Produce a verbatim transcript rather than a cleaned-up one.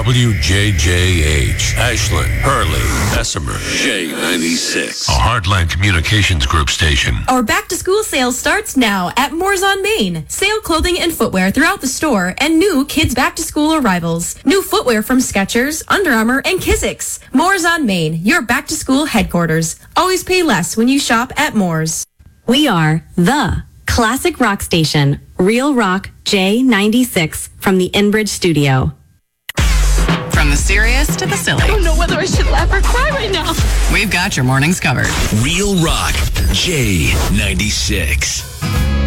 W J J H, Ashland, Hurley, Bessemer, J ninety-six, a Heartland Communications Group station. Our back-to-school sale starts now at Moore's on Main. Sale clothing and footwear throughout the store and new kids' back-to-school arrivals. New footwear from Skechers, Under Armour, and Kissick's. Moore's on Main, your back-to-school headquarters. Always pay less when you shop at Moore's. We are the classic rock station, Real Rock J ninety-six from the Enbridge Studio. From the serious to the silly. I don't know whether I should laugh or cry right now. We've got your mornings covered. Real Rock J ninety-six.